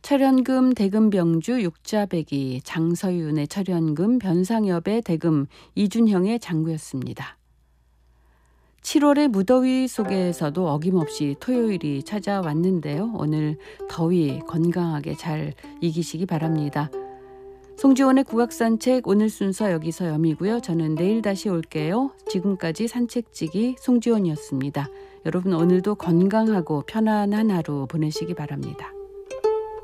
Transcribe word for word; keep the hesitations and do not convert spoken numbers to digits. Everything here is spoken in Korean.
철연금 대금병주 육자배기 장서윤의 철연금 변상엽의 대금 이준형의 장구였습니다. 칠월의 무더위 속에서도 어김없이 토요일이 찾아왔는데요. 오늘 더위 건강하게 잘 이기시기 바랍니다. 송지원의 국악산책 오늘 순서 여기서 여미고요. 저는 내일 다시 올게요. 지금까지 산책지기 송지원이었습니다. 여러분 오늘도 건강하고 편안한 하루 보내시기 바랍니다.